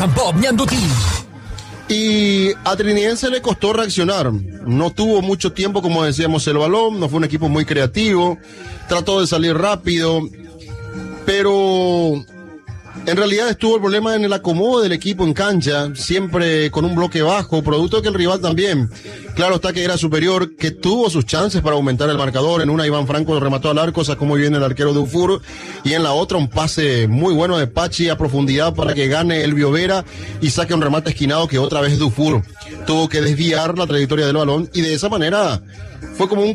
Bob Ñanduti. Y a Trinidense le costó reaccionar. No tuvo mucho tiempo, como decíamos, el balón. No fue un equipo muy creativo. Trató de salir rápido. Pero en realidad estuvo el problema en el acomodo del equipo en cancha. Siempre con un bloque bajo. Producto de que el rival también, claro está que era superior, que tuvo sus chances para aumentar el marcador. En una Iván Franco lo remató al arco, sacó muy bien el arquero Dufour. Y en la otra un pase muy bueno de Pachi a profundidad para que gane el Biovera y saque un remate esquinado que otra vez Dufour tuvo que desviar la trayectoria del balón. Y de esa manera fue como un